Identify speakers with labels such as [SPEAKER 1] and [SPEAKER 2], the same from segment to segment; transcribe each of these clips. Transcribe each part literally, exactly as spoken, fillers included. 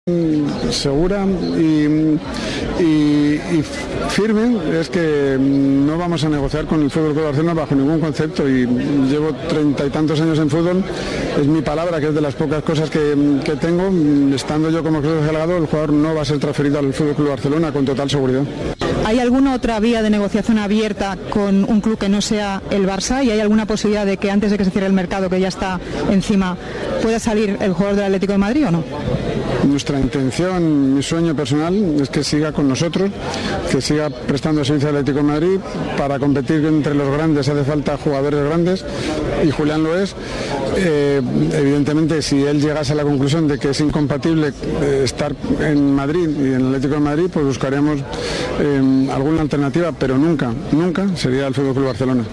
[SPEAKER 1] segura y, y, y firme es que no vamos a negociar con el Fútbol Club Barcelona bajo ningún concepto, y llevo treinta y tantos años en fútbol, es mi palabra, que es de las pocas cosas que, que tengo. Estando yo como club delegado, el jugador no va a ser transferido al Fútbol Club Barcelona con total seguridad.
[SPEAKER 2] ¿Hay alguna otra vía de negociación abierta con un club que no sea el Barça? ¿Y hay alguna posibilidad de que antes de que se cierre el mercado, que ya está encima, pueda salir el jugador del Atlético de Madrid o no?
[SPEAKER 1] Nuestra intención, mi sueño personal es que siga con nosotros, que siga prestando servicio al Atlético de Madrid. Para competir entre los grandes hace falta jugadores grandes y Julián lo es. Eh, evidentemente, si él llegase a la conclusión de que es incompatible eh, estar en Madrid y en el Atlético de Madrid, pues buscaremos eh, alguna alternativa, pero nunca, nunca sería el Fútbol Club Barcelona.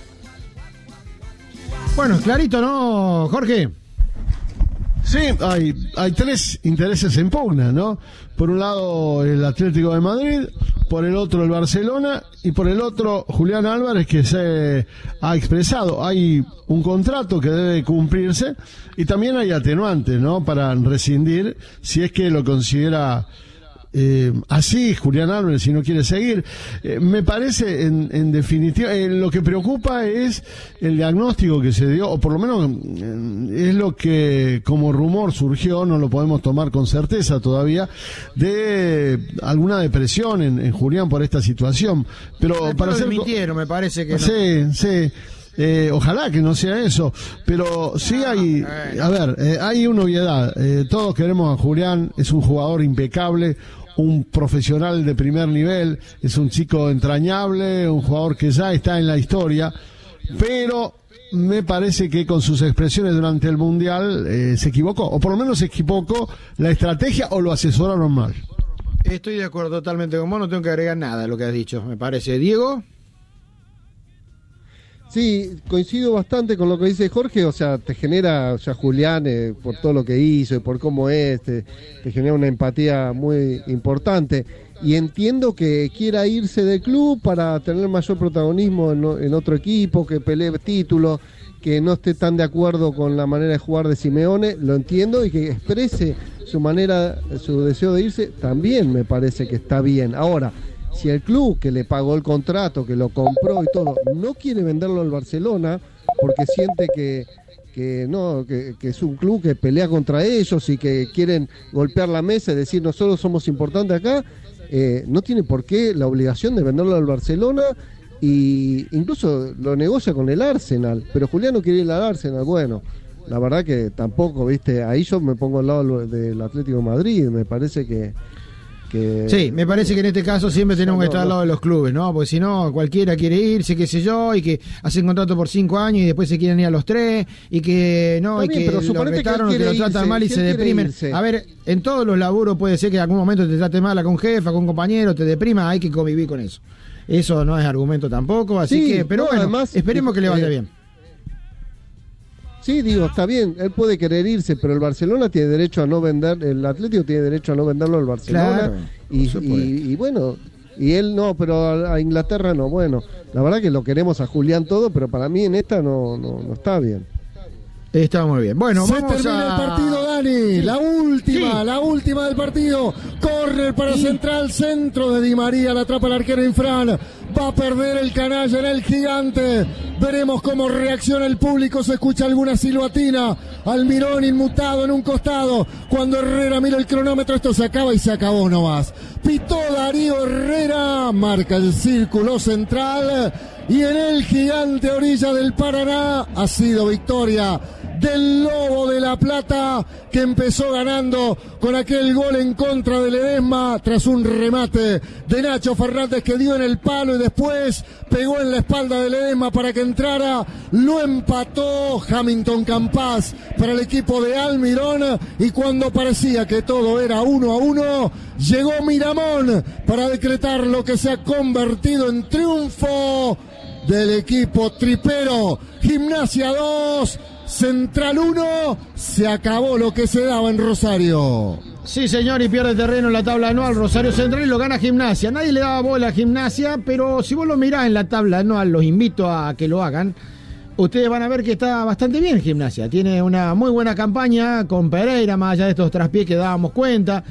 [SPEAKER 3] Bueno, clarito, ¿no, Jorge?
[SPEAKER 4] Sí, hay, hay tres intereses en pugna, ¿no? Por un lado el Atlético de Madrid, por el otro el Barcelona y por el otro Julián Álvarez, que se ha expresado. Hay un contrato que debe cumplirse y también hay atenuantes, ¿no? Para rescindir, si es que lo considera Eh, así Julián Álvarez, si no quiere seguir. Eh, me parece, en, en definitiva, eh, lo que preocupa es el diagnóstico que se dio, o por lo menos eh, es lo que como rumor surgió, no lo podemos tomar con certeza todavía, de alguna depresión en, en Julián por esta situación. Pero
[SPEAKER 3] Después
[SPEAKER 4] para
[SPEAKER 3] lo
[SPEAKER 4] hacer
[SPEAKER 3] desmintieron, me parece que no.
[SPEAKER 4] Sí, sí. Eh, ojalá que no sea eso, pero sí hay, a ver, eh, hay una obviedad. Eh, todos queremos a Julián, es un jugador impecable, un profesional de primer nivel, es un chico entrañable, un jugador que ya está en la historia, pero me parece que con sus expresiones durante el Mundial eh, se equivocó, o por lo menos se equivocó la estrategia o lo asesoraron mal.
[SPEAKER 3] Estoy de acuerdo totalmente con vos, no tengo que agregar nada a lo que has dicho, me parece. Diego.
[SPEAKER 5] Sí, coincido bastante con lo que dice Jorge, o sea, te genera, o sea, Julián, eh, por todo lo que hizo y por cómo es, te, te genera una empatía muy importante. Y entiendo que quiera irse del club para tener mayor protagonismo en, en otro equipo, que pelee títulos, que no esté tan de acuerdo con la manera de jugar de Simeone, lo entiendo, y que exprese su manera, su deseo de irse, también me parece que está bien. Ahora, si el club que le pagó el contrato, que lo compró y todo, no quiere venderlo al Barcelona porque siente que, que no que, que es un club que pelea contra ellos y que quieren golpear la mesa y decir nosotros somos importantes acá, eh, no tiene por qué la obligación de venderlo al Barcelona, y incluso lo negocia con el Arsenal, pero Julián no quiere ir al Arsenal. Bueno, la verdad que tampoco, viste, ahí yo me pongo al lado del Atlético de Madrid, me parece que Que...
[SPEAKER 3] Sí, me parece que en este caso siempre tenemos no, que estar no. al lado de los clubes, ¿no? Porque si no, cualquiera quiere irse, qué sé yo, y que hacen contrato por cinco años y después se quieren ir a los tres, y que no,
[SPEAKER 5] Está
[SPEAKER 3] y
[SPEAKER 5] bien,
[SPEAKER 3] que lo retaron o que lo tratan
[SPEAKER 5] irse,
[SPEAKER 3] mal y se deprimen.
[SPEAKER 5] Irse.
[SPEAKER 3] A ver, en todos los laburos puede ser que en algún momento te trate mal con jefa, con compañero, te deprima, hay que convivir con eso. Eso no es argumento tampoco, así
[SPEAKER 5] sí,
[SPEAKER 3] que, pero
[SPEAKER 5] no,
[SPEAKER 3] bueno,
[SPEAKER 5] además,
[SPEAKER 3] esperemos que le vaya
[SPEAKER 5] eh,
[SPEAKER 3] bien.
[SPEAKER 5] Sí, digo, está bien, él puede querer irse, pero el Barcelona tiene derecho a no vender, el Atlético tiene derecho a no venderlo al Barcelona,
[SPEAKER 3] claro,
[SPEAKER 5] y, y, y bueno, y él no, pero a, a Inglaterra no. Bueno, la verdad que lo queremos a Julián todo, pero para mí en esta no, no, no está bien.
[SPEAKER 3] Está muy bien. Bueno,
[SPEAKER 4] se
[SPEAKER 3] vamos
[SPEAKER 4] termina
[SPEAKER 3] a...
[SPEAKER 4] el partido, Dani. Sí. La última, sí. la última del partido. Corre para sí. Central, centro de Di María, la atrapa el arquero Infran. Va a perder el canalla en el Gigante. Veremos cómo reacciona el público. Se escucha alguna silbatina. Almirón inmutado en un costado. Cuando Herrera mira el cronómetro, esto se acaba y se acabó nomás. Pitó Darío Herrera. Marca el círculo central. Y en el Gigante, orilla del Paraná, ha sido victoria del Lobo de La Plata, que empezó ganando con aquel gol en contra de Ledesma tras un remate de Nacho Fernández que dio en el palo y después pegó en la espalda de Ledesma para que entrara. Lo empató Hamilton Campas para el equipo de Almirón, y cuando parecía que todo era uno a uno, llegó Miramón para decretar lo que se ha convertido en triunfo del equipo tripero. Gimnasia dos, Central uno, se acabó lo que se daba en Rosario.
[SPEAKER 3] Sí, señor, y pierde terreno en la tabla anual Rosario Central y lo gana Gimnasia. Nadie le daba bola a Gimnasia, pero si vos lo mirás en la tabla anual, los invito a que lo hagan. ustedes van a ver que está bastante bien Gimnasia. Tiene una muy buena campaña con Pereira, más allá de estos traspiés que dábamos cuenta.